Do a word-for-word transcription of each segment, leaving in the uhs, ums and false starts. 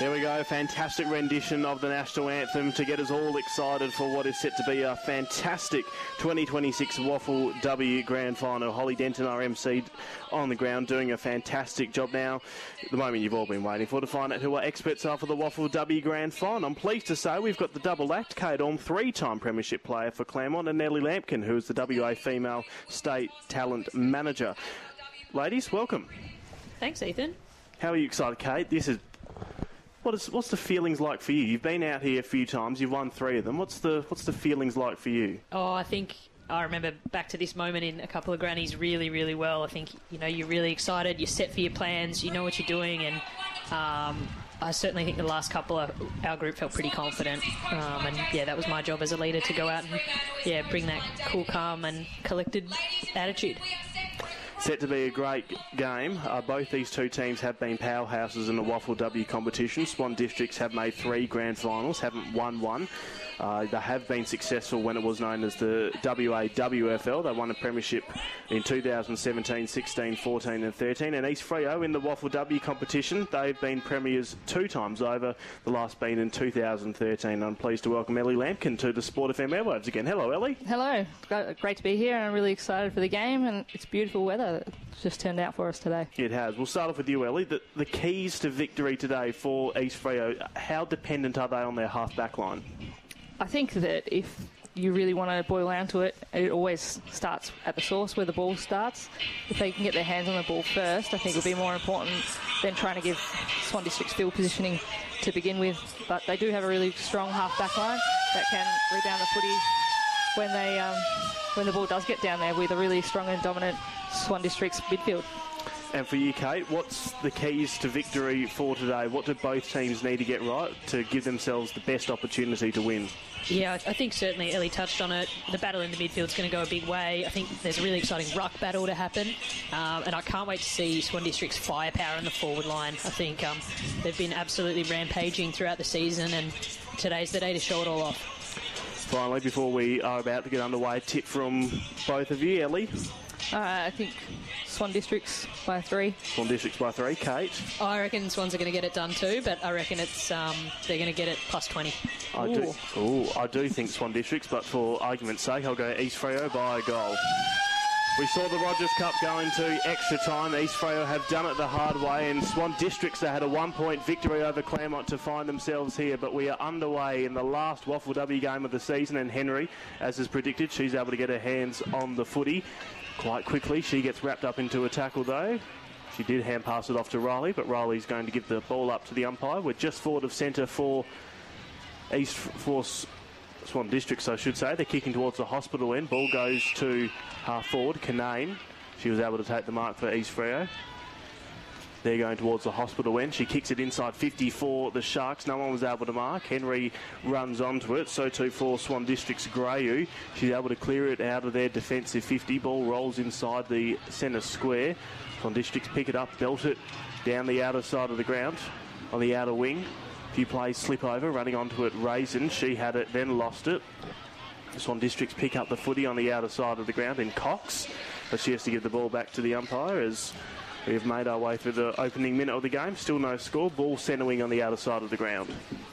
There we go, fantastic rendition of the national anthem to get us all excited for what is set to be a fantastic twenty twenty-six Waffle W Grand Final. Holly Denton, our M C, on the ground doing a fantastic job now. The moment you've all been waiting for to find out who our experts are for the Waffle W Grand Final. I'm pleased to say we've got the double act, Kate Orme, three-time premiership player for Claremont, and Nellie Lampkin, who is the W A Female State Talent Manager. Ladies, welcome. Thanks, Ethan. How are you excited, Kate? This is What is, what's the feelings like for you? You've been out here a few times. You've won three of them. What's the what's the feelings like for you? Oh, I think I remember back to this moment in a couple of grannies really, really well. I think, you know, you're really excited. You're set for your plans. You know what you're doing. And um, I certainly think the last couple of our group felt pretty confident. Um, and, yeah, that was my job as a leader to go out and, yeah, bring that cool, calm and collected attitude. Set to be a great game. Uh, both these two teams have been powerhouses in the Waffle W competition. Swan Districts have made three grand finals, haven't won one. Uh, they have been successful when it was known as the W A W F L. They won a premiership in two thousand seventeen, sixteen, fourteen and thirteen. And East Freo in the Waffle W competition, they've been premiers two times over, the last being in two thousand thirteen. I'm pleased to welcome Ellie Lampkin to the Sport F M airwaves again. Hello, Ellie. Hello. Great to be here, and I'm really excited for the game, and it's beautiful weather that just turned out for us today. It has. We'll start off with you, Ellie. The, the keys to victory today for East Freo, how dependent are they on their half-back line? I think that if you really want to boil down to it, it always starts at the source where the ball starts. If they can get their hands on the ball first, I think it'll be more important than trying to give Swan Districts field positioning to begin with. But they do have a really strong half-back line that can rebound the footy when they um, when the ball does get down there with a really strong and dominant Swan Districts midfield. And for you, Kate, what's the keys to victory for today? What do both teams need to get right to give themselves the best opportunity to win? Yeah, I think certainly Ellie touched on it. The battle in the midfield is going to go a big way. I think there's a really exciting ruck battle to happen. Um, and I can't wait to see Swan District's firepower in the forward line. I think um, they've been absolutely rampaging throughout the season, and today's the day to show it all off. Finally, before we are about to get underway, tip from both of you. Ellie? Uh, I think Swan Districts by three. Swan Districts by three. Kate? I reckon Swans are going to get it done too, but I reckon it's um, they're going to get it plus twenty. I Ooh. do, ooh, I do think Swan Districts, but for argument's sake, I'll go East Freo by a goal. We saw the Rogers Cup go into extra time. East Freo have done it the hard way, and Swan Districts, they had a one-point victory over Claremont to find themselves here, but we are underway in the last Waffle W game of the season, and Henry, as is predicted, she's able to get her hands on the footy quite quickly. She gets wrapped up into a tackle, though. She did hand pass it off to Riley, but Riley's going to give the ball up to the umpire. We're just forward of centre for East for Swan Districts, I should say. They're kicking towards the hospital end. Ball goes to half forward, Kanane. She was able to take the mark for East Freo. They're going towards the hospital end. She kicks it inside fifty for the Sharks. No one was able to mark. Henry runs onto it. So too for Swan District's Greyu. She's able to clear it out of their defensive fifty. Ball rolls inside the centre square. Swan Districts pick it up, belt it down the outer side of the ground on the outer wing. A few plays slip over, running onto it Raisin. She had it, then lost it. Swan Districts pick up the footy on the outer side of the ground in Cox. But she has to give the ball back to the umpire as we've made our way through the opening minute of the game. Still no score. Ball centre wing on the outer side of the ground.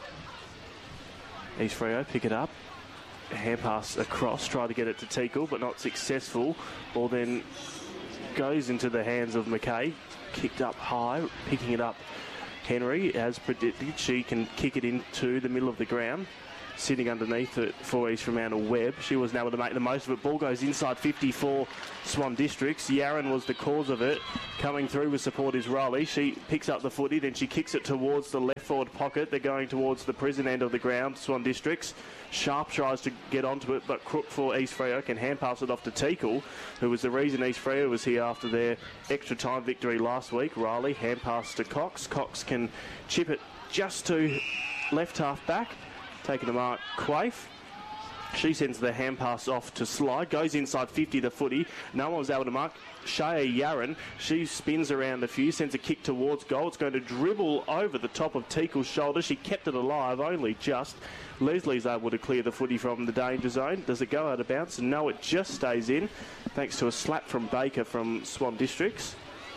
East Freo pick it up. Hand pass across. Try to get it to Teakle, but not successful. Ball then goes into the hands of McKay. Kicked up high. Picking it up Henry. As predicted, she can kick it into the middle of the ground. Sitting underneath it for East Fremantle Webb. She wasn't able to make the most of it. Ball goes inside fifty for Swan Districts. Yaron was the cause of it. Coming through with support is Riley. She picks up the footy, then she kicks it towards the left forward pocket. They're going towards the prison end of the ground, Swan Districts. Sharp tries to get onto it, but Crook for East Freo can hand pass it off to Teakle, who was the reason East Freo was here after their extra time victory last week. Riley, hand pass to Cox. Cox can chip it just to left half back. Taking the mark, Quaife. She sends the hand pass off to Sly. Goes inside fifty, the footy. No one was able to mark. Shea Yaron. She spins around a few, sends a kick towards goal. It's going to dribble over the top of Teakle's shoulder. She kept it alive, only just. Leslie's able to clear the footy from the danger zone. Does it go out of bounds? No, it just stays in, thanks to a slap from Baker from Swan Districts.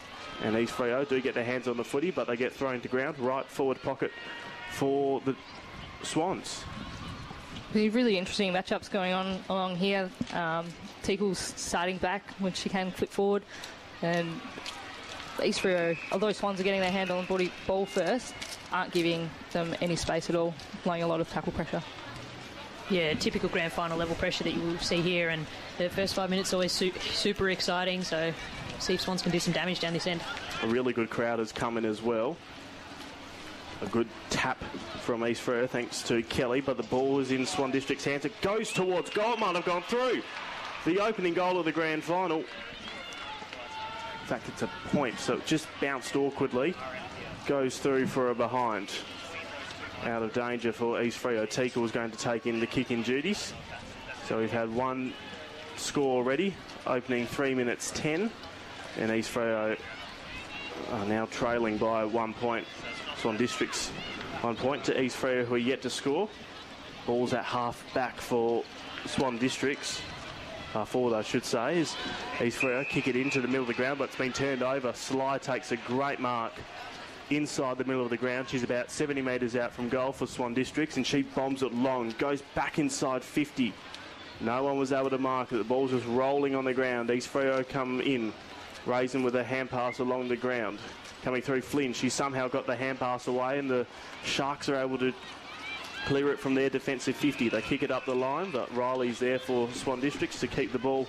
And East Freo do get their hands on the footy, but they get thrown to ground. Right forward pocket for the Swans. The really interesting matchups going on along here. Um, Teakle's starting back when she can flip forward. And East Freo, although Swans are getting their hand on the ball first, aren't giving them any space at all, applying a lot of tackle pressure. Yeah, typical grand final level pressure that you will see here, and the first five minutes always su- super exciting, so see if Swans can do some damage down this end. A really good crowd has come in as well. A good tap from East Freo thanks to Kelly, but the ball is in Swan District's hands. It goes towards goal. It might have gone through. The opening goal of the grand final. In fact, it's a point, so it just bounced awkwardly. Goes through for a behind. Out of danger for East Freo. Teakle was going to take in the kick-in duties. So we've had one score already, opening three minutes ten. And East Freo are now trailing by one point. Swan District's one point to East Freo, who are yet to score. Ball's at half back for Swan Districts. Uh, forward, I should say, is East Freo kick it into the middle of the ground, but it's been turned over. Sly takes a great mark inside the middle of the ground. She's about seventy metres out from goal for Swan Districts, and she bombs it long, goes back inside fifty. No one was able to mark it. The ball's just rolling on the ground. East Freo come in, raising with a hand pass along the ground. Coming through Flynn, she somehow got the hand pass away, and the Sharks are able to clear it from their defensive fifty. They kick it up the line, but Riley's there for Swan Districts to keep the ball.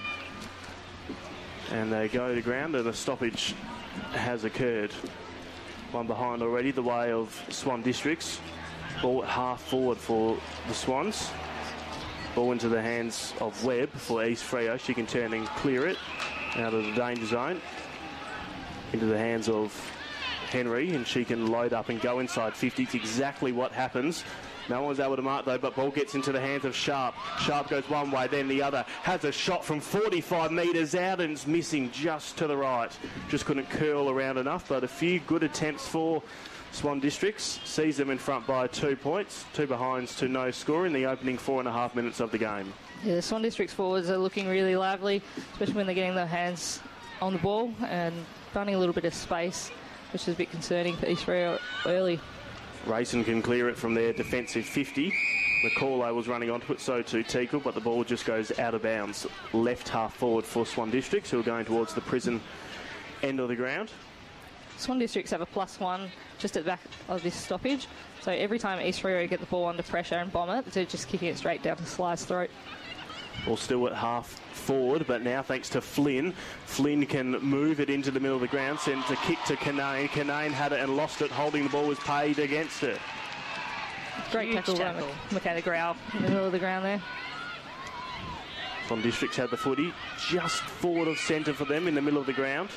And they go to ground, and a stoppage has occurred. One behind already, the way of Swan Districts. Ball at half forward for the Swans. Ball into the hands of Webb for East Freo. She can turn and clear it out of the danger zone. Into the hands of Henry, and she can load up and go inside fifty. It's exactly what happens. No one's able to mark though, but ball gets into the hands of Sharp. Sharp goes one way, then the other. Has a shot from forty-five metres out and it's missing just to the right. Just couldn't curl around enough, but a few good attempts for Swan Districts. Sees them in front by two points. Two behinds to no score in the opening four and a half minutes of the game. Yeah, the Swan Districts forwards are looking really lively, especially when they're getting their hands on the ball and running a little bit of space, which is a bit concerning for East Freo early. Rayson can clear it from their defensive fifty. McCauley was running onto it, so too Teakle, but the ball just goes out of bounds. Left half forward for Swan Districts, who are going towards the prison end of the ground. Swan Districts have a plus one just at the back of this stoppage. So every time East Freo get the ball under pressure and bomb it, they're just kicking it straight down to Sly's throat. Ball still at half forward, but now thanks to Flynn. Flynn can move it into the middle of the ground, send a kick to Canane. Canane had it and lost it. Holding the ball was paid against her. Great tackle by Michaela Grau in the middle of the ground there. Swan Districts had the footy just forward of centre for them in the middle of the ground.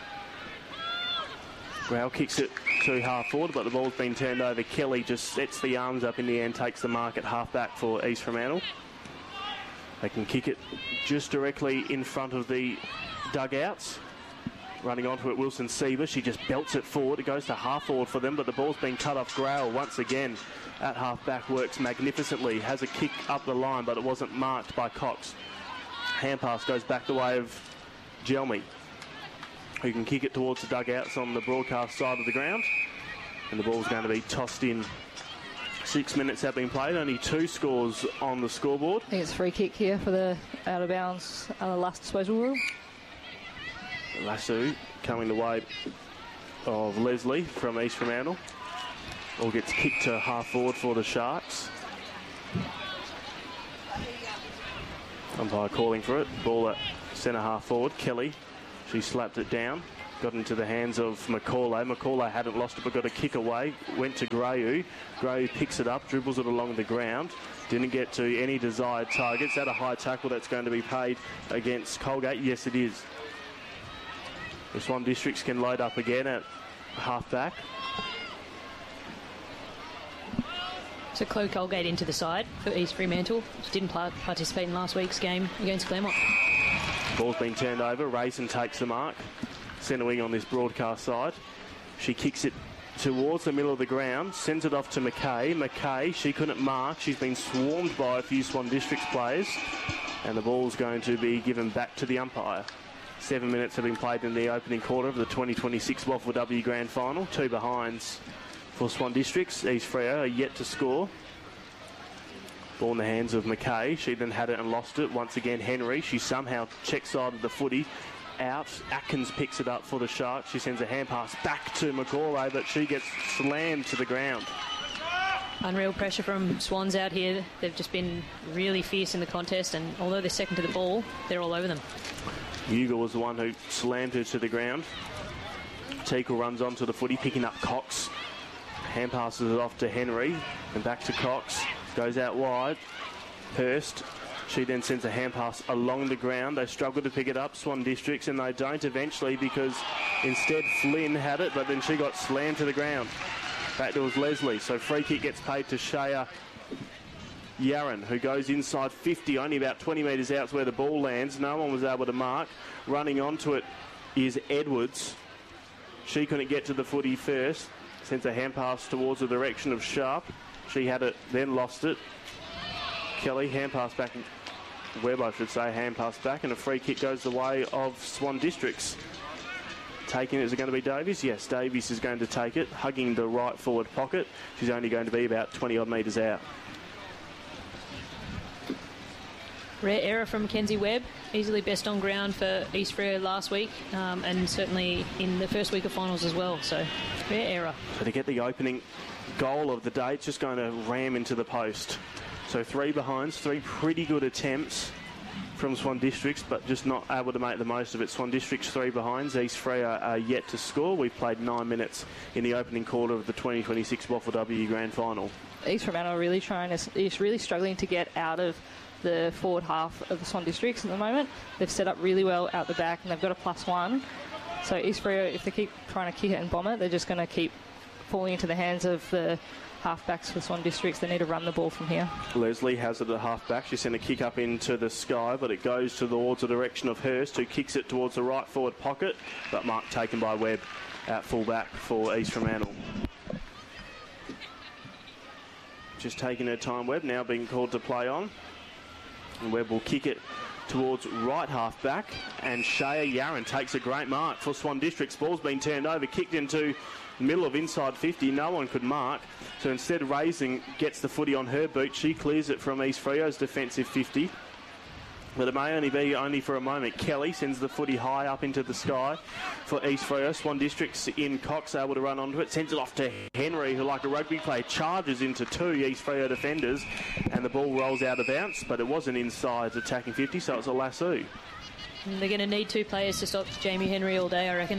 Grau kicks it to half forward, but the ball's been turned over. Kelly just sets the arms up in the end, takes the mark at half back for East Fremantle. They can kick it just directly in front of the dugouts. Running onto it, Wilson Sieber. She just belts it forward. It goes to half forward for them, but the ball's been cut off. Grau once again at half back works magnificently. Has a kick up the line, but it wasn't marked by Cox. Hand pass goes back the way of Gelmy, who can kick it towards the dugouts on the broadcast side of the ground. And the ball's going to be tossed in. Six minutes have been played, only two scores on the scoreboard. I think it's a free kick here for the out of bounds uh, last disposal rule. Lasso coming the way of Leslie from East Fremantle. Ball gets kicked to half forward for the Sharks. Umpire calling for it. Ball at centre half forward. Kelly, she slapped it down. Got into the hands of McCauley. McCauley hadn't lost it but got a kick away. Went to Grayu. Grayu picks it up, dribbles it along the ground. Didn't get to any desired targets. At a high tackle that's going to be paid against Colgate. Yes, it is. The Swan Districts can load up again at half back. So Chloe Colgate into the side for East Fremantle. She didn't participate in last week's game against Claremont. Ball's been turned over. Rayson takes the mark. Centre wing on this broadcast side. She kicks it towards the middle of the ground, sends it off to McKay. McKay, she couldn't mark. She's been swarmed by a few Swan Districts players, and the ball's going to be given back to the umpire. Seven minutes have been played in the opening quarter of the twenty twenty-six Waffle W Grand Final. Two behinds for Swan Districts. East Freo are yet to score. Ball in the hands of McKay. She then had it and lost it. Once again, Henry. She somehow check-sided the footy out. Atkins picks it up for the Sharks. She sends a hand pass back to McCauley, but she gets slammed to the ground. Unreal pressure from Swans out here. They've just been really fierce in the contest, and although they're second to the ball, they're all over them. Uga was the one who slammed her to the ground. Teakle runs onto the footy, picking up Cox. Hand passes it off to Henry, and back to Cox. Goes out wide. Hurst. She then sends a hand pass along the ground. They struggle to pick it up, Swan Districts, and they don't eventually because instead Flynn had it, but then she got slammed to the ground. Back to was Leslie. So free kick gets paid to Shea Yaron, who goes inside fifty, only about twenty metres out where the ball lands. No one was able to mark. Running onto it is Edwards. She couldn't get to the footy first. Sends a hand pass towards the direction of Sharp. She had it, then lost it. Kelly, hand pass back. Webb, I should say, hand pass back, and a free kick goes the way of Swan Districts. Taking it, is it going to be Davies? Yes, Davies is going to take it, hugging the right forward pocket. She's only going to be about twenty odd metres out. Rare error from Mackenzie Webb. Easily best on ground for East Freo last week, um, and certainly in the first week of finals as well. So, rare error. But to get the opening goal of the day, it's just going to ram into the post. So three behinds, three pretty good attempts from Swan Districts, but just not able to make the most of it. Swan Districts three behinds. East Freo are yet to score. We've played nine minutes in the opening quarter of the twenty twenty-six Waffle W Grand Final. East Fremantle are really trying to, is really struggling to get out of the forward half of the Swan Districts at the moment. They've set up really well out the back, and they've got a plus one. So East Freo, if they keep trying to kick it and bomb it, they're just going to keep falling into the hands of the half-backs for Swan Districts. They need to run the ball from here. Leslie has it at half-back. She sent a kick up into the sky, but it goes towards the direction of Hurst, who kicks it towards the right forward pocket, but mark taken by Webb at full-back for East Fremantle. Just taking her time, Webb, now being called to play on. And Webb will kick it towards right half-back, and Shea Yaron takes a great mark for Swan Districts. Ball's been turned over, kicked into the middle of inside fifty. No one could mark, so instead raising gets the footy on her boot. She clears it from East Freo's defensive fifty, but it may only be only for a moment. Kelly sends the footy high up into the sky for East Freo. Swan Districts in Cox able to run onto it, sends it off to Henry, who like a rugby player charges into two East Freo defenders, and the ball rolls out of bounds, but it wasn't inside attacking fifty, so it's a lasso. And they're going to need two players to stop Jamie Henry all day, I reckon.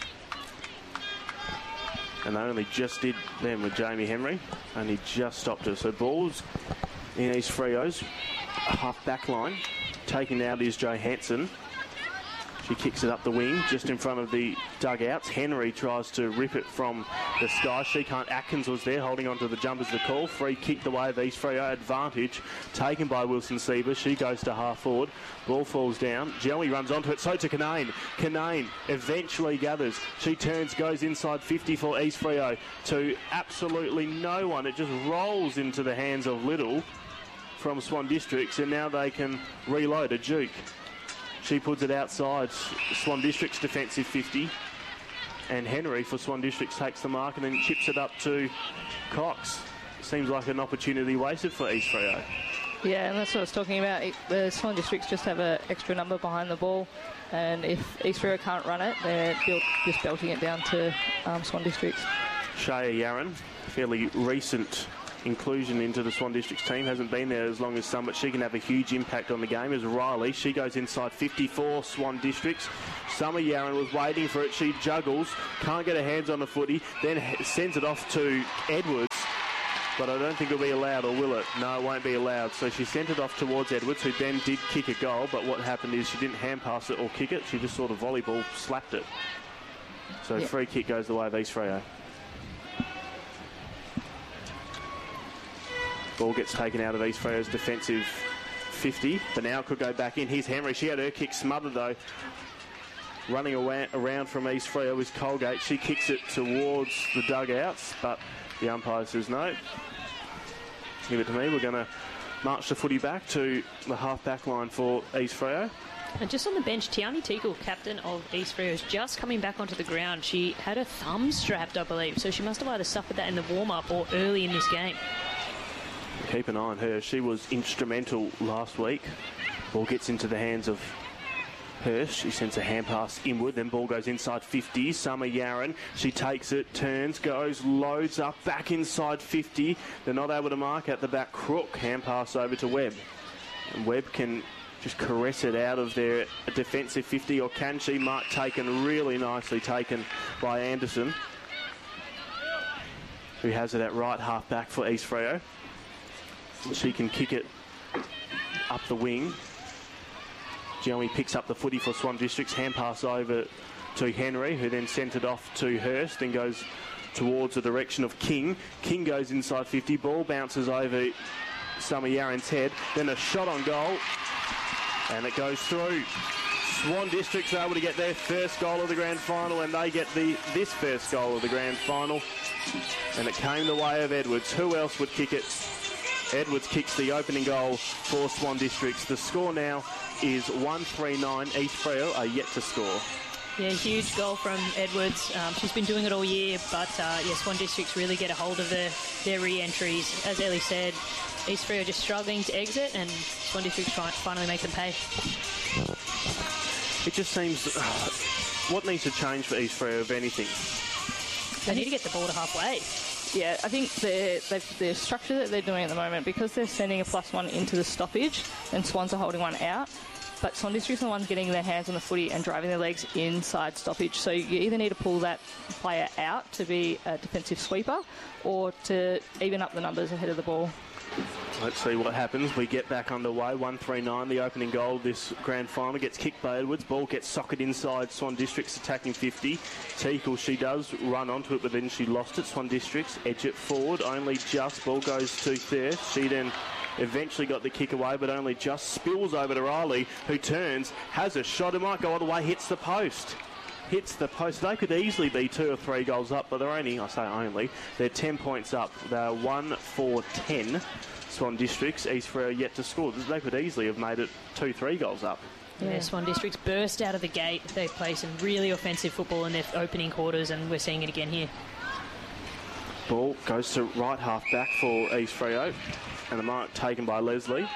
And they only just did then with Jamie Henry, only just stopped her. So balls in East Freo's half back line. Taking out is Johansson. She kicks it up the wing, just in front of the dugouts. Henry tries to rip it from the sky. She can't. Atkins was there, holding onto the jumpers to call. Free kick the way of East Freo. Advantage taken by Wilson Sieber. She goes to half forward. Ball falls down. Jelly runs onto it. So to Canane. Canane eventually gathers. She turns, goes inside fifty for East Freo to absolutely no one. It just rolls into the hands of Little from Swan Districts, and now they can reload. A juke. She puts it outside Swan Districts defensive fifty, and Henry for Swan Districts takes the mark and then chips it up to Cox. Seems like an opportunity wasted for East Freo. Yeah, and that's what I was talking about. It, the Swan Districts just have an extra number behind the ball, and if East Freo can't run it, they're built, just belting it down to um, Swan Districts. Shea Yaron, fairly recent inclusion into the Swan Districts team, hasn't been there as long as some, but she can have a huge impact on the game. As Riley, she goes inside fifty-four, Swan Districts. Summer Yaron was waiting for it. She juggles, can't get her hands on the footy, then sends it off to Edwards, but I don't think it'll be allowed, or will it? No, it won't be allowed. So she sent it off towards Edwards, who then did kick a goal, but what happened is she didn't hand pass it or kick it, she just sort of volleyball slapped it. So yep. Free kick goes the way of East Freo. Ball gets taken out of East Freo's defensive fifty, but now it could go back in. Here's Henry. She had her kick smothered though. Running around from East Freo is Colgate. She kicks it towards the dugouts, but the umpire says no. Give it to me. We're going to march the footy back to the half-back line for East Freo. And just on the bench, Tiani Teagle, captain of East Freo, is just coming back onto the ground. She had her thumb strapped, I believe, so she must have either suffered that in the warm-up or early in this game. Keep an eye on her. She was instrumental last week. Ball gets into the hands of Hurst. She sends a hand pass inward, then ball goes inside fifty. Summer Yaron, she takes it, turns, goes, loads up, back inside fifty. They're not able to mark at the back. Crook, hand pass over to Webb. And Webb can just caress it out of their defensive fifty, or can she? Mark taken, really nicely taken by Anderson, who has it at right half back for East Freo. She can kick it up the wing. Jeremy picks up the footy for Swan Districts. Hand pass over to Henry, who then sent it off to Hurst and goes towards the direction of King. King goes inside fifty. Ball bounces over Summer Yaron's head. Then a shot on goal. And it goes through. Swan Districts are able to get their first goal of the grand final, and they get the this first goal of the grand final. And it came the way of Edwards. Who else would kick it? Edwards kicks the opening goal for Swan Districts. The score now is one three nine. East Freo are yet to score. Yeah, huge goal from Edwards. Um, she's been doing it all year, but uh, yeah, Swan Districts really get a hold of their, their re-entries. As Ellie said, East Freo just struggling to exit, and Swan Districts try, finally make them pay. It just seems... Uh, what needs to change for East Freo, if anything? They need to get the ball to halfway. Yeah, I think the the structure that they're doing at the moment, because they're sending a plus one into the stoppage and Swans are holding one out, but Swan Districts are the ones getting their hands on the footy and driving their legs inside stoppage. So you either need to pull that player out to be a defensive sweeper or to even up the numbers ahead of the ball. Let's see what happens. We get back underway. one three nine, the opening goal. This grand final gets kicked by Edwards. Ball gets socked inside. Swan Districts attacking fifty. Teagle, she does run onto it, but then she lost it. Swan Districts edge it forward. Only just. Ball goes to Thirst. She then eventually got the kick away, but only just. Spills over to Riley, who turns, has a shot. It might go all the way, hits the post. Hits the post. They could easily be two or three goals up, but they're only, I say only, they're ten points up. They're one four ten. Swan Districts, East Freo yet to score. They could easily have made it two, three goals up. Yeah, yeah, Swan Districts burst out of the gate. They play some really offensive football in their opening quarters, and we're seeing it again here. Ball goes to right half back for East Freo, and the mark taken by Leslie.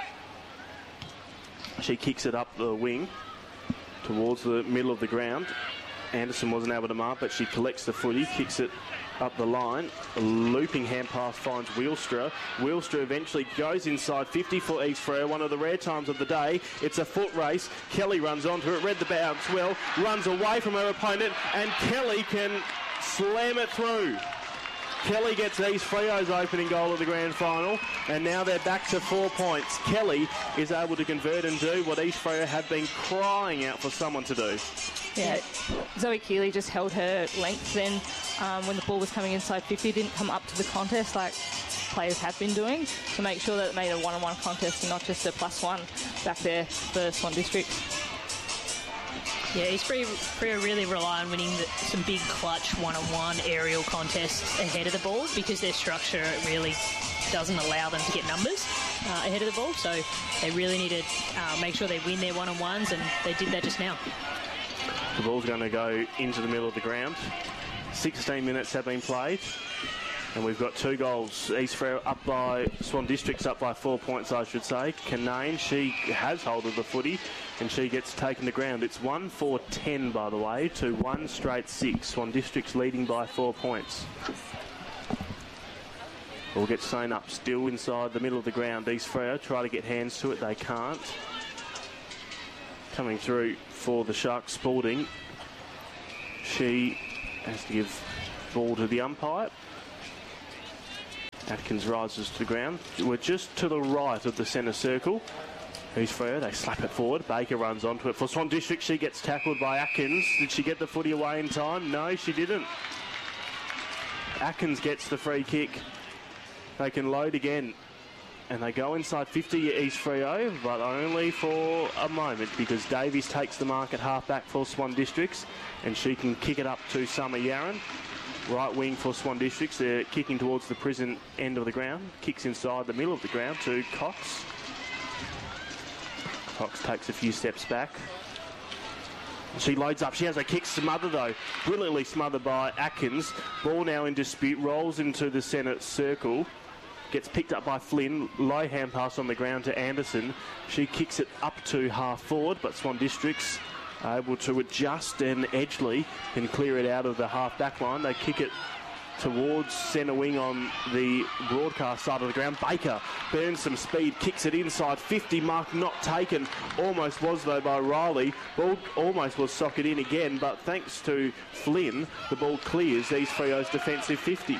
She kicks it up the wing towards the middle of the ground. Anderson wasn't able to mark, but she collects the footy, kicks it up the line. A looping hand pass finds Wheelstra. Wheelstra eventually goes inside fifty for East Freo, one of the rare times of the day. It's a foot race. Kelly runs onto it, read the bounce well, runs away from her opponent, and Kelly can slam it through. Kelly gets East Freo's opening goal of the grand final, and now they're back to four points. Kelly is able to convert and do what East Freo have been crying out for someone to do. Yeah, Zoe Keeley just held her length then um, when the ball was coming inside fifty, didn't come up to the contest like players have been doing to make sure that it made a one-on-one contest and not just a plus one back there for Swan Districts. Yeah, East Freo really rely on winning the, some big clutch one-on-one aerial contests ahead of the ball because their structure really doesn't allow them to get numbers uh, ahead of the ball. So they really need to uh, make sure they win their one-on-ones, and they did that just now. The ball's going to go into the middle of the ground. sixteen minutes have been played, and we've got two goals. East Freo up by, Swan Districts up by four points, I should say. Canane, she has hold of the footy, and she gets taken to ground. It's one four ten, by the way, to one straight six. Swan Districts leading by four points. Ball gets sewn up still inside the middle of the ground. East Freo try to get hands to it. They can't. Coming through for the Sharks Spalding. She has to give ball to the umpire. Atkins rises to the ground. We're just to the right of the centre circle. East Freo, they slap it forward. Baker runs onto it. For Swan District, she gets tackled by Atkins. Did she get the footy away in time? No, she didn't. Atkins gets the free kick. They can load again. And they go inside fifty East Freo, but only for a moment because Davies takes the mark at half-back for Swan Districts, and she can kick it up to Summer Yaron. Right wing for Swan Districts. They're kicking towards the prison end of the ground. Kicks inside the middle of the ground to Cox. Cox takes a few steps back. She loads up. She has a kick smothered, though. Brilliantly smothered by Atkins. Ball now in dispute. Rolls into the centre circle. Gets picked up by Flynn. Low hand pass on the ground to Anderson. She kicks it up to half forward, but Swan Districts are able to adjust, and Edgeley can clear it out of the half back line. They kick it towards centre wing on the broadcast side of the ground. Baker burns some speed, kicks it inside fifty, mark not taken. Almost was, though, by Riley. Ball almost was socket in again, but thanks to Flynn, the ball clears East Freo's defensive fifty.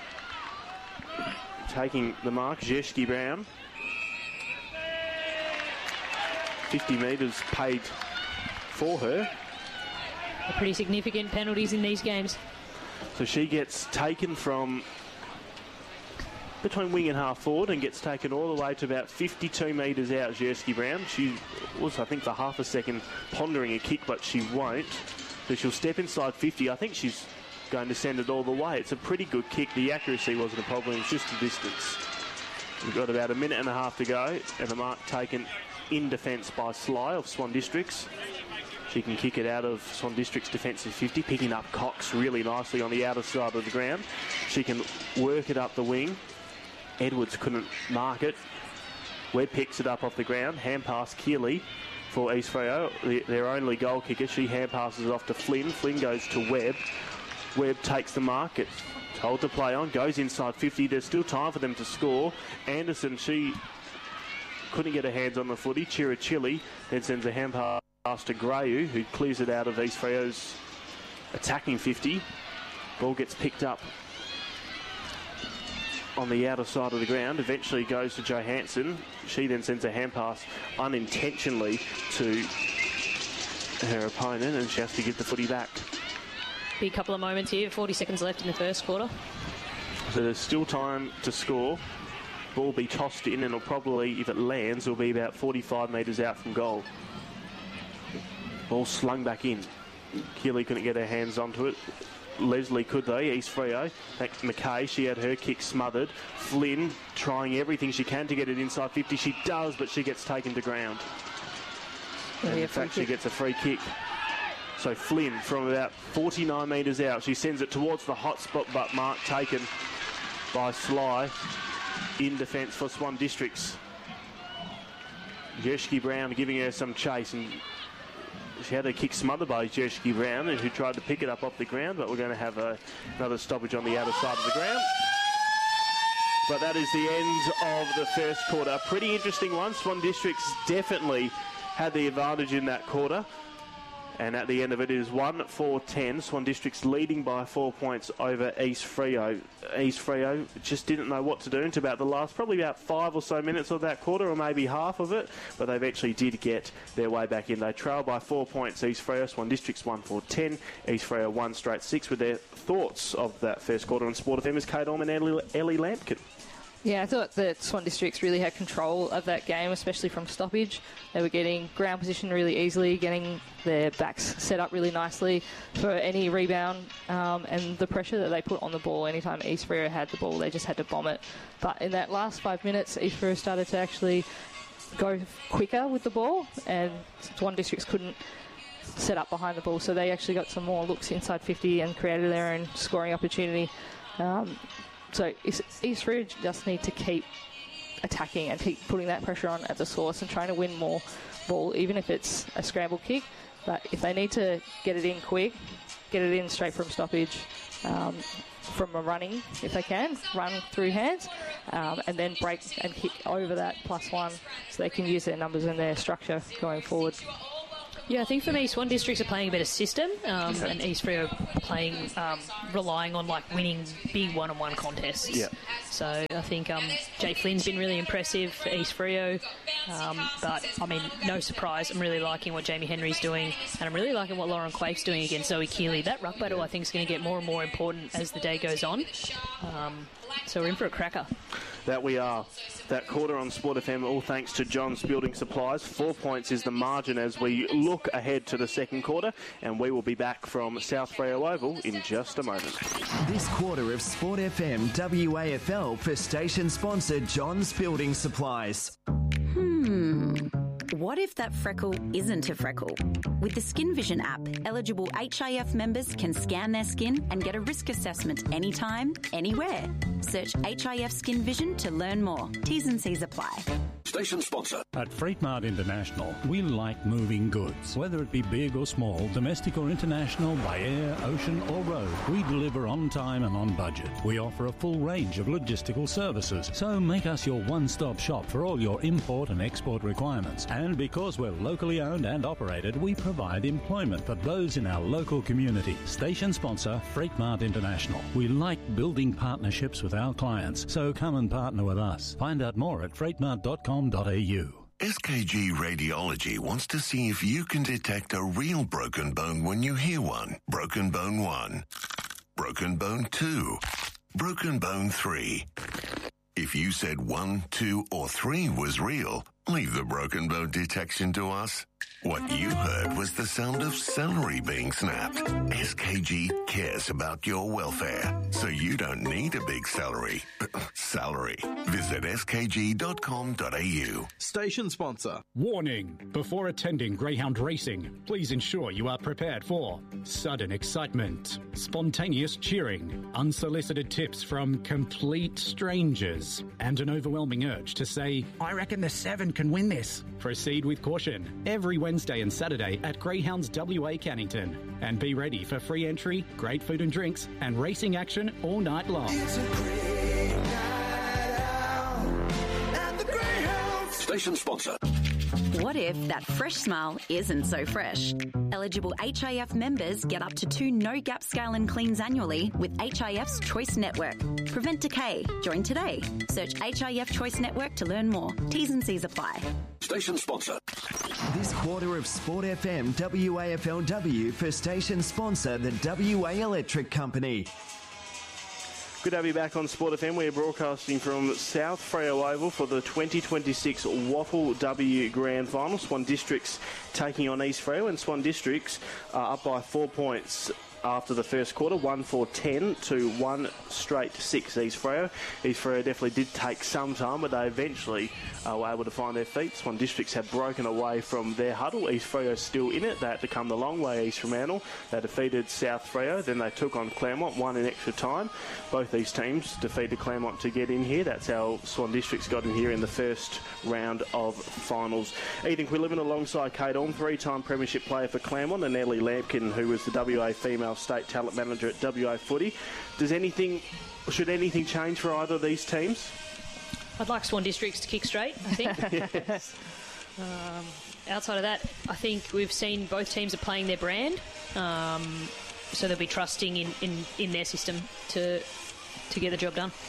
Taking the mark, Zeshki Brown. fifty metres paid for her. Pretty significant penalties in these games. So she gets taken from between wing and half forward and gets taken all the way to about fifty-two metres out, Zeshki Brown. She was, I think, for half a second pondering a kick, but she won't. So she'll step inside fifty. I think she's going to send it all the way. It's a pretty good kick. The accuracy wasn't a problem. It's just the distance. We've got about a minute and a half to go, and the mark taken in defence by Sly of Swan Districts. She can kick it out of Swan District's defensive fifty, picking up Cox really nicely on the outer side of the ground. She can work it up the wing. Edwards couldn't mark it. Webb picks it up off the ground. Hand pass Keeley for East Freo, the, their only goal kicker. She hand passes it off to Flynn. Flynn goes to Webb. Webb takes the mark. It's told to play on. Goes inside fifty. There's still time for them to score. Anderson, she couldn't get her hands on the footy. Chirichili then sends a hand pass to Grayu, who clears it out of East Freo's attacking fifty. Ball gets picked up on the outer side of the ground. Eventually goes to Johansson. She then sends a hand pass unintentionally to her opponent, and she has to give the footy back. Big couple of moments here. forty seconds left in the first quarter. So there's still time to score. Ball be tossed in, and it'll probably, if it lands, it'll be about forty-five metres out from goal. Ball slung back in. Keeley couldn't get her hands onto it. Leslie could, though. East Freo. Thanks to McKay. She had her kick smothered. Flynn trying everything she can to get it inside fifty. She does, but she gets taken to ground. And in fact, she gets a free kick. So Flynn, from about forty-nine metres out, she sends it towards the hot spot, but mark taken by Sly in defence for Swan Districts. Jershki Brown giving her some chase, and she had a kick smothered by Jershki Brown, who tried to pick it up off the ground, but we're going to have a, another stoppage on the outer side of the ground. But that is the end of the first quarter. Pretty interesting one. Swan Districts definitely had the advantage in that quarter. And at the end of it, it is one four ten. Swan Districts leading by four points over East Freo. East Freo just didn't know what to do until about the last, probably about five or so minutes of that quarter, or maybe half of it. But they eventually did get their way back in. They trail by four points, East Freo. Swan Districts one four ten. East Freo one straight six. With their thoughts of that first quarter on Sport F M is Kate Orman and Ellie, Ellie Lampkin. Yeah, I thought that Swan Districts really had control of that game, especially from stoppage. They were getting ground position really easily, getting their backs set up really nicely for any rebound, um, and the pressure that they put on the ball anytime East Freo had the ball, they just had to bomb it. But in that last five minutes, East Freo started to actually go quicker with the ball, and Swan Districts couldn't set up behind the ball, so they actually got some more looks inside fifty and created their own scoring opportunity. Um, So East Freo just need to keep attacking and keep putting that pressure on at the source and trying to win more ball, even if it's a scramble kick. But if they need to get it in quick, get it in straight from stoppage, um, from a running, if they can, run through hands, um, and then break and kick over that plus one so they can use their numbers and their structure going forward. Yeah, I think for me, Swan Districts are playing a better system, um, okay. and East Freo playing, um, relying on like winning big one-on-one contests. Yeah. So I think um, Jay Flynn's been really impressive for East Freo, um, but I mean, no surprise. I'm really liking what Jamie Henry's doing, and I'm really liking what Lauren Quake's doing against Zoe Keeley. That ruck battle, I think, is going to get more and more important as the day goes on. Um, so we're in for a cracker. That we are. That quarter on Sport F M, all thanks to John's Building Supplies. Four points is the margin as we look ahead to the second quarter, and we will be back from South Freo Oval in just a moment. This quarter of Sport F M W A F L for station sponsor John's Building Supplies. Hmm. What if that freckle isn't a freckle? With the Skin Vision app, eligible H I F members can scan their skin and get a risk assessment anytime, anywhere. Search H I F Skin Vision to learn more. T's and C's apply. Station sponsor. At Freight Mart International, we like moving goods. Whether it be big or small, domestic or international, by air, ocean or road, we deliver on time and on budget. We offer a full range of logistical services, so make us your one-stop shop for all your import and export requirements. And because we're locally owned and operated, we provide employment for those in our local community. Station sponsor, Freight Mart International. We like building partnerships with our clients, so come and partner with us. Find out more at freight mart dot com dot a u. S K G Radiology wants to see if you can detect a real broken bone when you hear one. Broken bone one. Broken bone two. Broken bone three. If you said one, two, or three was real, leave the broken bone detection to us. What you heard was the sound of celery being snapped. S K G cares about your welfare, so you don't need a big celery. Salary. Visit s k g dot com dot a u. Station sponsor. Warning. Before attending greyhound racing, please ensure you are prepared for sudden excitement, spontaneous cheering, unsolicited tips from complete strangers, and an overwhelming urge to say, I reckon the seven can win this. Proceed with caution every Wednesday and Saturday at Greyhounds W A Cannington. And be ready for free entry, great food and drinks, and racing action all night long. It's a great night out at the Greyhounds. Station sponsor. What if that fresh smile isn't so fresh? Eligible H I F members get up to two no-gap scale and cleans annually with H I F's Choice Network. Prevent decay. Join today. Search H I F Choice Network to learn more. T's and C's apply. Station sponsor. This quarter of Sport F M W A F L W for station sponsor, the W A Electric Company. Good to have you back on Sport F M. We're broadcasting from South Freo Oval for the twenty twenty-six Waffle W Grand Final. Swan Districts taking on East Freo, and Swan Districts are up by four points after the first quarter, one for ten to one straight six East Freo. East Freo definitely did take some time, but they eventually uh, were able to find their feet. Swan Districts have broken away from their huddle. East Freo still in it. They had to come the long way east from Fremantle. They defeated South Freo, then they took on Claremont, won in extra time. Both these teams defeated Claremont to get in here. That's how Swan Districts got in here in the first round of finals. Ethan Quillivan alongside Kate Orme, three-time premiership player for Claremont, and Ellie Lampkin, who was the W A female state talent manager at W A Footy. Does anything, should anything change for either of these teams? I'd like Swan Districts to kick straight, I think. Yes. um, outside of that, I think we've seen both teams are playing their brand, um, so they'll be trusting in, in, in their system to to get the job done.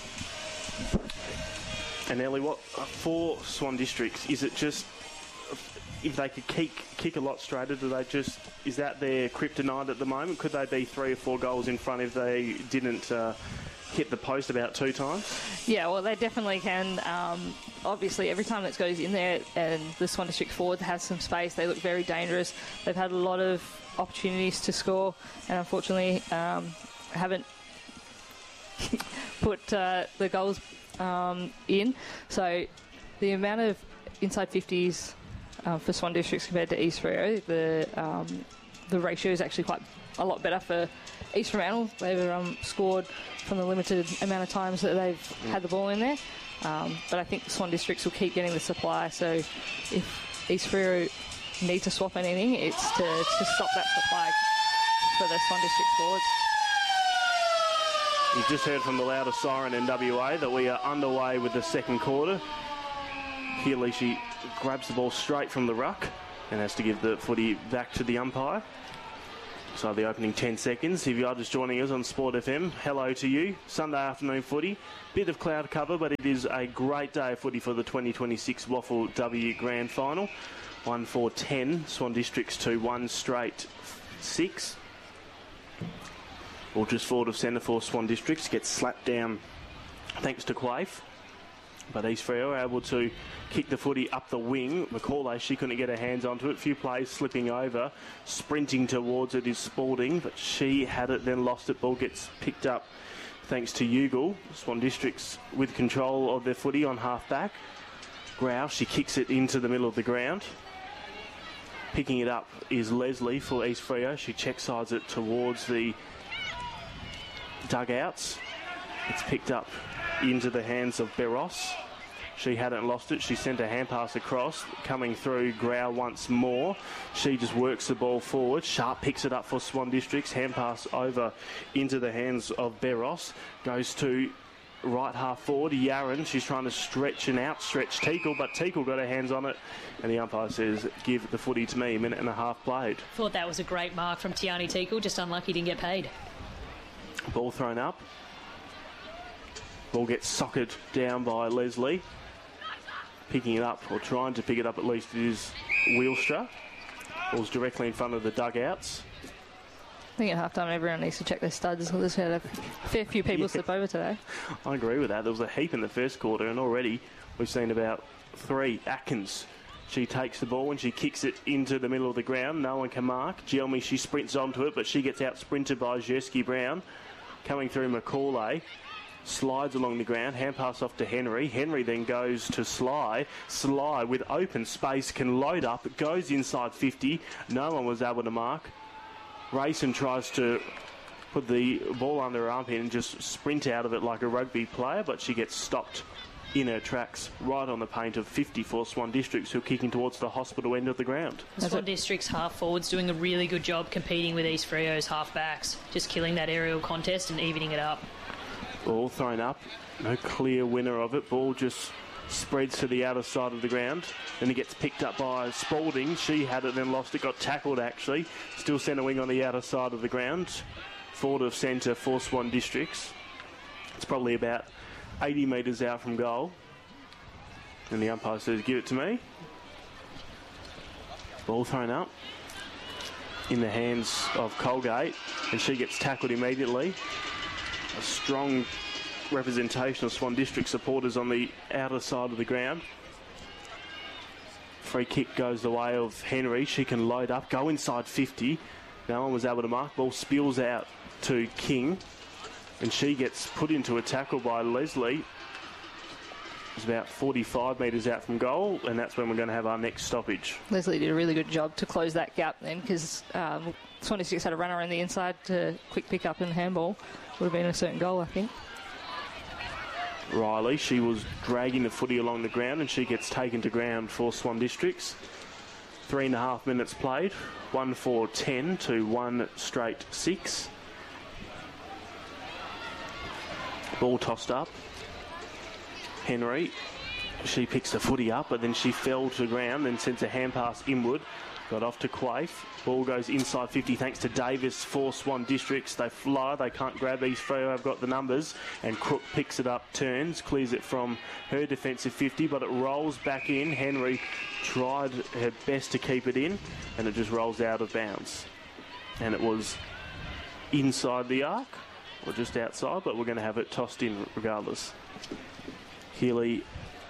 And Ellie, what for Swan Districts, is it just if they could kick kick a lot straighter, do they just is that their kryptonite at the moment? Could they be three or four goals in front if they didn't uh, hit the post about two times? Yeah, well, they definitely can. Um, obviously, every time that goes in there and the Swan District forward has some space, they look very dangerous. They've had a lot of opportunities to score, and unfortunately um, haven't put uh, the goals um, in. So the amount of inside fifties Uh, for Swan Districts compared to East Freo, the um, the ratio is actually quite a lot better for East Fremantle. They've um, scored from the limited amount of times that they've mm. had the ball in there. Um, but I think Swan Districts will keep getting the supply. So if East Freo need to swap anything, it's to, to stop that supply for the Swan District forwards. You've just heard from the loudest siren in W A that we are underway with the second quarter. Here, she grabs the ball straight from the ruck and has to give the footy back to the umpire. So the opening ten seconds. If you are just joining us on Sport F M, hello to you. Sunday afternoon footy. Bit of cloud cover, but it is a great day of footy for the twenty twenty-six Waffle W Grand Final. one for ten. Swan Districts to one straight six. Or just forward of centre for Swan Districts. Gets slapped down thanks to Quaife. But East Freo are able to kick the footy up the wing. McCauley, she couldn't get her hands onto it. A few plays slipping over. Sprinting towards it is Spalding, but she had it, then lost it. Ball gets picked up thanks to Ugle. Swan Districts with control of their footy on half back. Grouse, she kicks it into the middle of the ground. Picking it up is Leslie for East Freo. She check sides it towards the dugouts. It's picked up into the hands of Beros. She hadn't lost it. She sent a hand pass across. Coming through, Grau once more. She just works the ball forward. Sharp picks it up for Swan Districts. Hand pass over into the hands of Beros. Goes to right half forward, Yaron. She's trying to stretch and outstretch Teakle, but Teakle got her hands on it. And the umpire says, give the footy to me. A minute and a half played. Thought that was a great mark from Tiani Teakle. Just unlucky didn't get paid. Ball thrown up. Ball gets socked down by Leslie. Picking it up, or trying to pick it up at least, is Wheelstra. Ball's directly in front of the dugouts. I think at halftime everyone needs to check their studs. There's had a fair few people yeah. slip over today. I agree with that. There was a heap in the first quarter, and already we've seen about three. Atkins, she takes the ball and she kicks it into the middle of the ground. No one can mark. Gelmy, she sprints onto it, but she gets out sprinted by Jersky Brown. Coming through Macaulay. Slides along the ground, hand pass off to Henry. Henry then goes to Sly. Sly with open space can load up, goes inside fifty. No one was able to mark. Rayson tries to put the ball under her armpit and just sprint out of it like a rugby player, but she gets stopped in her tracks right on the paint of fifty-four Swan Districts, who are kicking towards the hospital end of the ground. Swan Districts half forwards doing a really good job competing with East Freo's half backs, just killing that aerial contest and evening it up. Ball thrown up, no clear winner of it. Ball just spreads to the outer side of the ground. Then it gets picked up by Spalding. She had it, then lost it, got tackled actually. Still centre wing on the outer side of the ground. Forward of centre for Swan Districts. It's probably about eighty metres out from goal. And the umpire says, give it to me. Ball thrown up in the hands of Colgate, and she gets tackled immediately. A strong representation of Swan District supporters on the outer side of the ground. Free kick goes the way of Henry. She can load up, go inside fifty. No one was able to mark. Ball spills out to King, and she gets put into a tackle by Leslie. It's about forty-five metres out from goal, and that's when we're going to have our next stoppage. Leslie did a really good job to close that gap then, because um, Swan Districts had a runner on the inside to quick pick up and handball. Would have been a certain goal, I think. Riley, she was dragging the footy along the ground, and she gets taken to ground for Swan Districts. Three and a half minutes played. One for ten to one straight six. Ball tossed up. Henry, she picks the footy up, but then she fell to the ground and sends a hand pass inward. Got off to Quaife. Ball goes inside fifty thanks to Davis for Swan Districts. They fly, they can't grab East Freo. I've got the numbers. And Crook picks it up, turns, clears it from her defensive fifty, but it rolls back in. Henry tried her best to keep it in, and it just rolls out of bounds. And it was inside the arc, or just outside, but we're going to have it tossed in regardless. Healy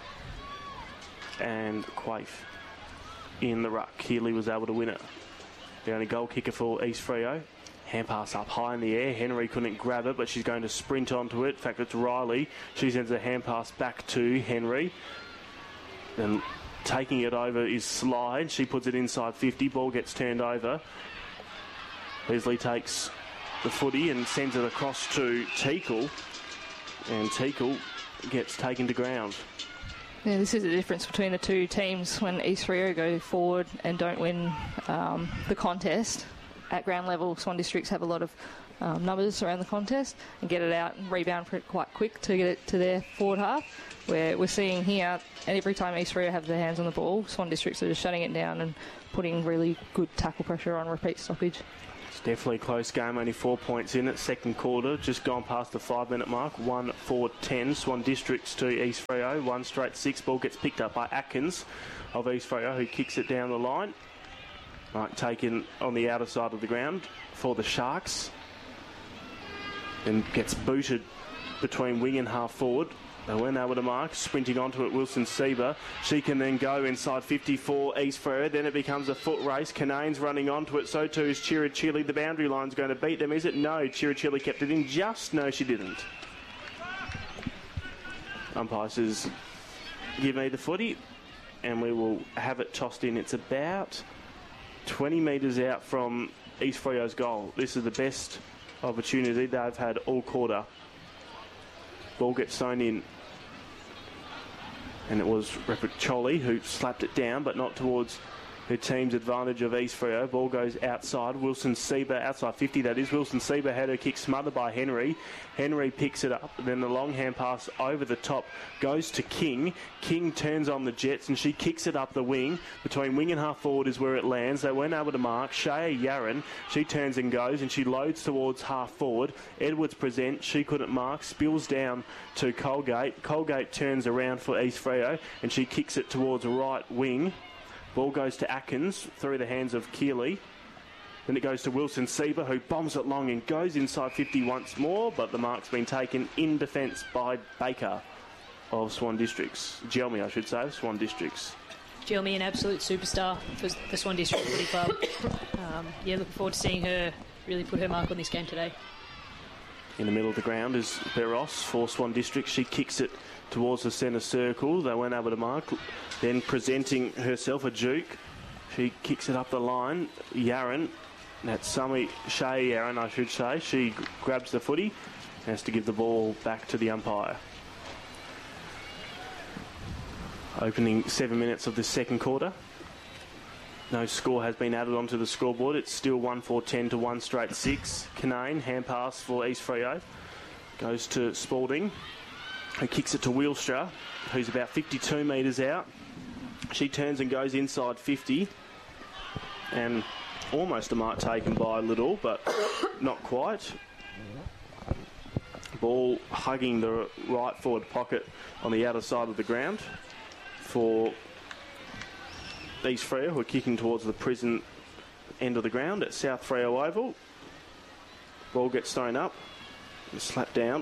and Quaife in the ruck. Healy was able to win it. The only goal kicker for East Freo. Hand pass up high in the air. Henry couldn't grab it, but she's going to sprint onto it. In fact, it's Riley. She sends a hand pass back to Henry. And taking it over is Slide. She puts it inside fifty. Ball gets turned over. Leslie takes the footy and sends it across to Teakle. And Teakle gets taken to ground. Yeah, this is the difference between the two teams. When East Freo go forward and don't win um, the contest at ground level, Swan Districts have a lot of um, numbers around the contest and get it out and rebound for it quite quick to get it to their forward half. Where we're seeing here, every time East Freo have their hands on the ball, Swan Districts are just shutting it down and putting really good tackle pressure on repeat stoppage. It's definitely a close game, only four points in it. Second quarter, just gone past the five minute mark. One, four, ten. Swan Districts to East Freo. One straight six. Ball gets picked up by Atkins of East Freo, who kicks it down the line. Right, taken on the outer side of the ground for the Sharks. Then gets booted between wing and half forward. They weren't able to mark. Sprinting onto it, Wilson Sieber. She can then go inside fifty-four East Freo. Then it becomes a foot race. Canane's running onto it. So too is Chirichili. The boundary line's going to beat them, is it? No, Chirichili kept it in. Just no, she didn't. Umpire says, give me the footy, and we will have it tossed in. It's about twenty metres out from East Freo's goal. This is the best opportunity they've had all quarter. Ball gets thrown in. And it was Repacholi who slapped it down, but not towards her team's advantage of East Freo. Ball goes outside. Wilson Sieber, outside fifty that is. Wilson Sieber had her kick smothered by Henry. Henry picks it up. Then the long hand pass over the top goes to King. King turns on the Jets and she kicks it up the wing. Between wing and half forward is where it lands. They weren't able to mark. Shea Yaron, she turns and goes and she loads towards half forward. Edwards present. She couldn't mark. Spills down to Colgate. Colgate turns around for East Freo and she kicks it towards right wing. Ball goes to Atkins through the hands of Keeley. Then it goes to Wilson Sieber, who bombs it long and goes inside fifty once more, but the mark's been taken in defence by Baker of Swan Districts. Gelmy, I should say, Swan Districts. Gelmy, an absolute superstar for the Swan District Footy Club. Um, yeah, looking forward to seeing her really put her mark on this game today. In the middle of the ground is Beros for Swan District. She kicks it towards the centre circle. They weren't able to mark. Then presenting herself a Duke. She kicks it up the line. Yaron, that's Summy Shea Yaron, I should say. She grabs the footy and has to give the ball back to the umpire. Opening seven minutes of the second quarter. No score has been added onto the scoreboard. It's still one four ten to one straight six. Canane, hand pass for East Freo. Goes to Spalding, who kicks it to Wheelstra, who's about fifty-two metres out. She turns and goes inside fifty. And almost a mark taken by Little, but not quite. Ball hugging the right forward pocket on the outer side of the ground for East Freo, who are kicking towards the prison end of the ground at South Freo Oval. Ball gets thrown up and slapped down.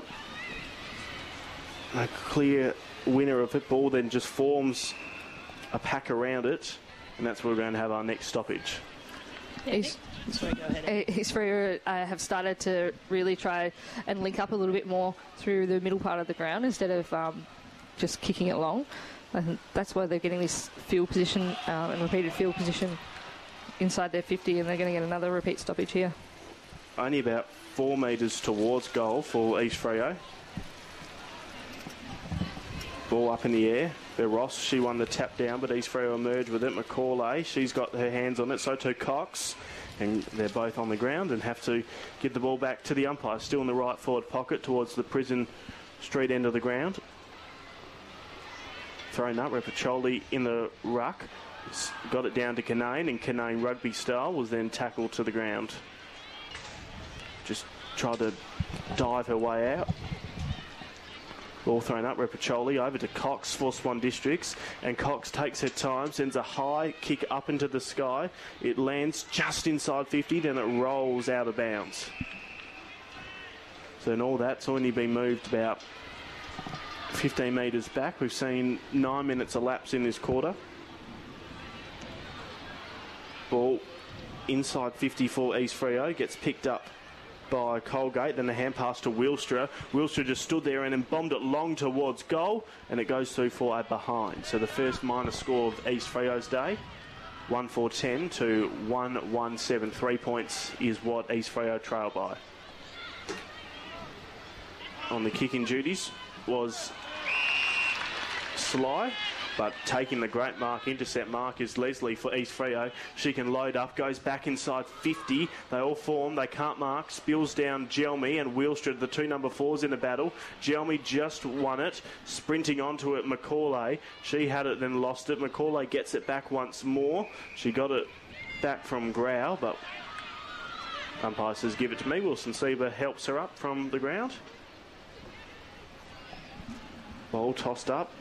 A clear winner of it. Ball then just forms a pack around it, and that's where we're going to have our next stoppage. East, Sorry, go ahead. East Freo uh, have started to really try and link up a little bit more through the middle part of the ground instead of um, just kicking it long. And that's why they're getting this field position um, and repeated field position inside their fifty, and they're going to get another repeat stoppage here. Only about four metres towards goal for East Freo. Ball up in the air. They're Ross. She won the tap down, but East Freo emerged with it. McCauley, she's got her hands on it. So too Cox. And they're both on the ground and have to get the ball back to the umpire. Still in the right forward pocket towards the prison street end of the ground. Thrown up. Repacholi in the ruck. Got it down to Canane, and Canane, rugby style, was then tackled to the ground. Just tried to dive her way out. Ball thrown up, Repacholi over to Cox for Swan Districts, and Cox takes her time, sends a high kick up into the sky. It lands just inside fifty, then it rolls out of bounds. So in all that's only been moved about fifteen metres back. We've seen nine minutes elapse in this quarter. Ball inside fifty for East Freo, gets picked up by Colgate, then the hand pass to Wheelstra. Wheelstra just stood there and then bombed it long towards goal, and it goes through for a behind. So the first minor score of East Freo's day, one four ten to one one seven. Three points is what East Freo trail by. On the kicking duties was Sly, but taking the great mark, intercept mark, is Leslie for East Freo. She can load up, goes back inside fifty. They all form, they can't mark. Spills down Gelmy and Wheelstra, the two number fours in the battle. Gelmy just won it, sprinting onto it, McCauley. She had it, then lost it. McCauley gets it back once more. She got it back from Grau, but umpire says give it to me. Wilson Sieber helps her up from the ground. Ball tossed up,